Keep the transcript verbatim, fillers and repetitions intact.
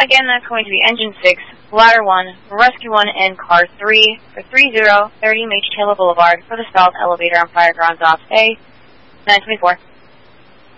Again, that's going to be Engine six, Ladder one, Rescue one, and Car three for three zero thirty Mage Taylor Boulevard for the South Elevator on Fire Grounds Ops A nine twenty-four.